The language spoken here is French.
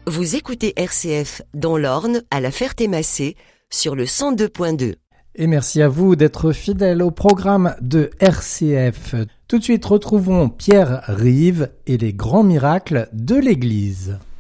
Vous écoutez RCF dans l'Orne, à La Ferté-Massé, sur le 102.2. Et merci à vous d'être fidèles au programme de RCF. Tout de suite, retrouvons Pierre Rive et les grands miracles de l'Église.